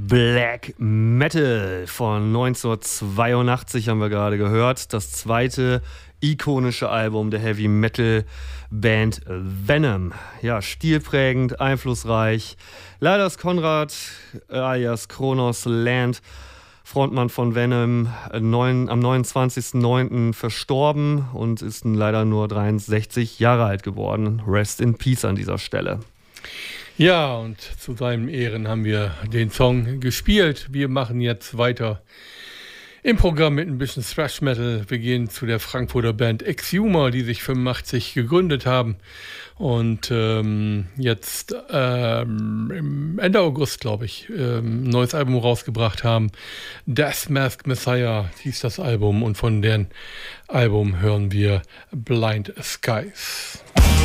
Black Metal von 1982 haben wir gerade gehört. Das zweite ikonische Album der Heavy Metal Band Venom. Ja, stilprägend, einflussreich. Leider ist Konrad alias Kronos Land, Frontmann von Venom, am 29.09. verstorben und ist leider nur 63 Jahre alt geworden. Rest in Peace an dieser Stelle. Ja, und zu seinen Ehren haben wir den Song gespielt. Wir machen jetzt weiter im Programm mit ein bisschen Thrash Metal. Wir gehen zu der Frankfurter Band Exhumer, die sich 85 gegründet haben und jetzt Ende August, glaube ich, ein neues Album rausgebracht haben. Death Mask Messiah hieß das Album und von deren Album hören wir Blind Skies.